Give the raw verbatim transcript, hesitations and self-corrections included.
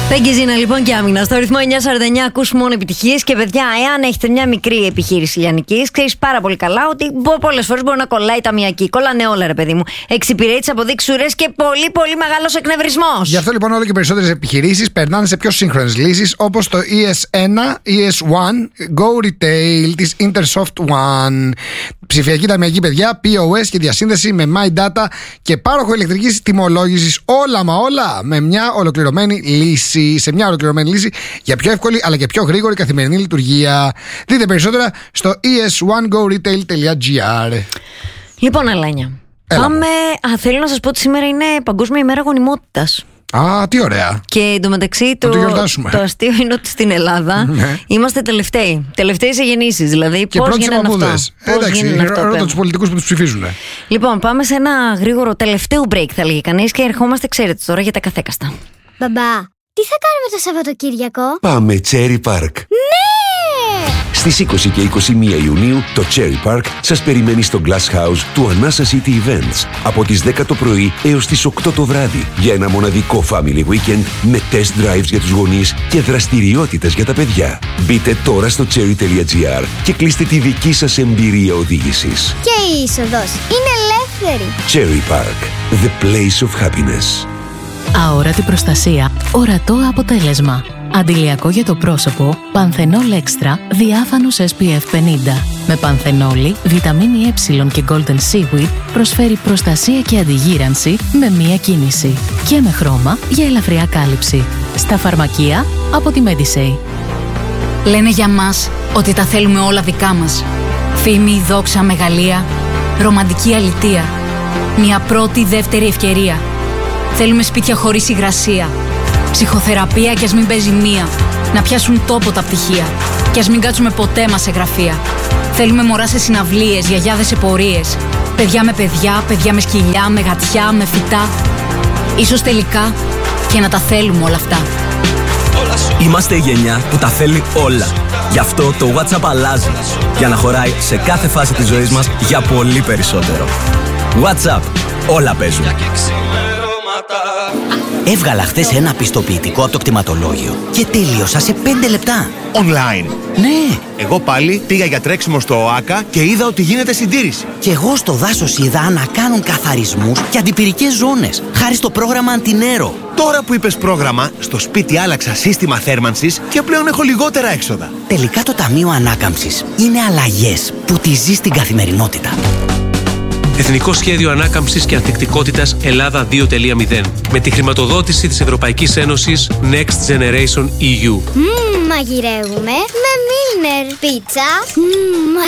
Πέγγιζινα λοιπόν και άμυνα. Στο ρυθμό εννιά σαράντα εννιά ακούς μόνο επιτυχίες. Και παιδιά, εάν έχετε μια μικρή επιχείρηση λιανικής, ξέρεις πάρα πολύ καλά ότι πολλές φορές μπορεί να κολλάει ταμιακή. Κολλάνε όλα, ρε παιδί μου. Εξυπηρέτηση, αποδείξεις ουρές και πολύ πολύ μεγάλος εκνευρισμός. Γι' αυτό λοιπόν όλο και περισσότερες επιχειρήσεις περνάνε σε πιο σύγχρονες λύσεις, όπως το ι ες ένα, ι ες ένα, Go Retail της Intersoft One. Ψηφιακή ταμιακή, παιδιά, πι ο ες και διασύνδεση με My Data και πάροχο ηλεκτρικής τιμολόγησης. Όλα μα όλα με μια ολοκληρωμένη λύση. Σε μια ολοκληρωμένη λύση για πιο εύκολη αλλά και πιο γρήγορη καθημερινή λειτουργία. Δείτε περισσότερα στο ι ες ένα go retail τελεία τζι άρ. Λοιπόν, Αλάνια, πάμε. Α, θέλω να σας πω ότι σήμερα είναι Παγκόσμια ημέρα γονιμότητας. Α, τι ωραία. Και εντωμεταξύ το, το, το αστείο είναι ότι στην Ελλάδα είμαστε τελευταίοι. Τελευταίοι σε γεννήσεις, δηλαδή. Και πώς γίνανε αυτό. Εντάξει, ρώτα τους πολιτικούς που τους ψηφίζουν. Λοιπόν, πάμε σε ένα γρήγορο τελευταίο break, θα λέγει κανείς, και ερχόμαστε, ξέρετε τώρα, για τα καθέκαστα. Μπαμπά, τι θα κάνουμε το Σαββατοκύριακο? Πάμε Cherry Park. Ναι! Στις είκοσι και είκοσι μία Ιουνίου το Cherry Park σας περιμένει στο Glass House του Anasa City Events από τις δέκα το πρωί έως τις οκτώ το βράδυ για ένα μοναδικό family weekend με test drives για τους γονείς και δραστηριότητες για τα παιδιά. Μπείτε τώρα στο cherry τελεία τζι άρ και κλείστε τη δική σας εμπειρία οδήγησης. Και η είσοδος είναι ελεύθερη. Cherry Park, the place of happiness. Αόρατη προστασία, ορατό αποτέλεσμα. Αντιλιακό για το πρόσωπο, Πανθενόλ Extra, διάφανος ες πι εφ πενήντα. Με πανθενόλη, βιταμίνη Ε και Golden Seaweed προσφέρει προστασία και αντιγύρανση με μία κίνηση. Και με χρώμα για ελαφριά κάλυψη. Στα φαρμακεία από τη Medisay. Λένε για μας ότι τα θέλουμε όλα δικά μας. Φήμη, δόξα, μεγαλεία, ρομαντική αλητεία. Μια πρώτη, δεύτερη ευκαιρία. Θέλουμε σπίτια χωρίς υγρασία. Ψυχοθεραπεία κι ας μην παίζει μία. Να πιάσουν τόπο τα πτυχία. Κι ας μην κάτσουμε ποτέ μας σε γραφεία. Θέλουμε μωρά σε συναυλίες, γιαγιάδες σε πορείες. Παιδιά με παιδιά, παιδιά με σκυλιά, με γατιά, με φυτά. Ίσως τελικά και να τα θέλουμε όλα αυτά. Είμαστε η γενιά που τα θέλει όλα. Γι' αυτό το WhatsApp αλλάζει. Για να χωράει σε κάθε φάση της ζωής μας για πολύ περισσότερο. WhatsApp. Όλα παίζουν. Έβγαλα χθες ένα πιστοποιητικό από το κτηματολόγιο και τελείωσα σε πέντε λεπτά. Online. Ναι. Εγώ πάλι πήγα για τρέξιμο στο ΟΑΚΑ και είδα ότι γίνεται συντήρηση. Και εγώ στο δάσος είδα να κάνουν καθαρισμούς και αντιπυρικές ζώνες, χάρη στο πρόγραμμα Αντινέρο. Τώρα που είπες πρόγραμμα, στο σπίτι άλλαξα σύστημα θέρμανσης και πλέον έχω λιγότερα έξοδα. Τελικά το Ταμείο Ανάκαμψης είναι αλλαγές που τη ζει στην καθημερινότητα. Εθνικό Σχέδιο Ανάκαμψης και Ανθεκτικότητας Ελλάδα δύο τελεία μηδέν. Με τη χρηματοδότηση της Ευρωπαϊκής Ένωσης Next Generation ι γιου. Μμμ, μαγειρεύουμε με Milner πίτσα. Μμμ,